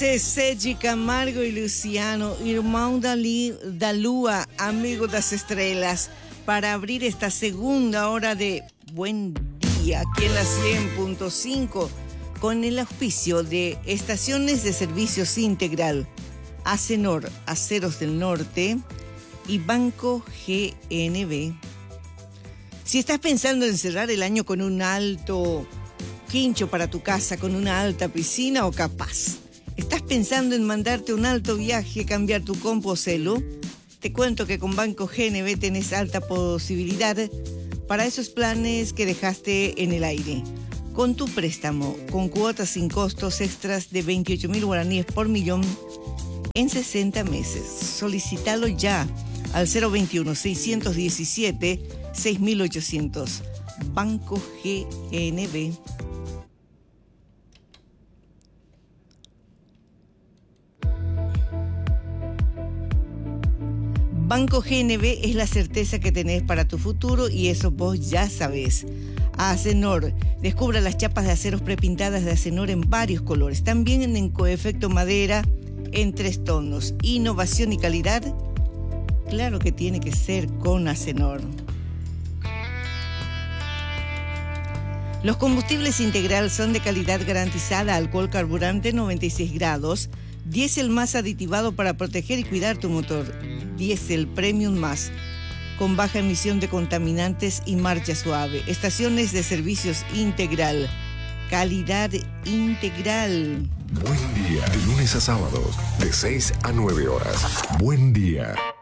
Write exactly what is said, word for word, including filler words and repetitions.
Sergi Camargo e Luciano, irmão da, li, da Lua, amigo das estrelas, para abrir esta segunda hora de Buen Día, aquí en la cien punto cinco, con el auspicio de Estaciones de Servicios Integral, Acenor, Aceros del Norte y Banco G N B. Si estás pensando en cerrar el año con un alto quincho para tu casa, con una alta piscina o capaz estás pensando en mandarte un alto viaje, cambiar tu compu o celu, te cuento que con Banco G N B tenés alta posibilidad para esos planes que dejaste en el aire. Con tu préstamo, con cuotas sin costos extras de veintiocho mil guaraníes por millón en sesenta meses. Solicítalo ya al cero veintiuno, seiscientos diecisiete, seis mil ochocientos. Banco G N B. Banco G N B es la certeza que tenés para tu futuro y eso vos ya sabés. Acenor, descubra las chapas de aceros prepintadas de Acenor en varios colores, también en Ecoefecto Madera en tres tonos. Innovación y calidad, claro que tiene que ser con Acenor. Los combustibles Integral son de calidad garantizada, alcohol carburante noventa y seis grados, diésel más aditivado para proteger y cuidar tu motor, diésel Premium Más, con baja emisión de contaminantes y marcha suave. Estaciones de Servicios Integral, calidad integral. Buen Día, de lunes a sábados, de seis a nueve horas. Buen Día.